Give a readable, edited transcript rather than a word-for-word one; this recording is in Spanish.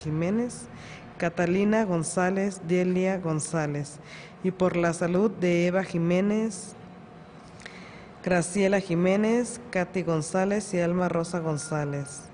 Jiménez, Catalina González, Delia González, y por la salud de Eva Jiménez, Graciela Jiménez, Katy González y Alma Rosa González.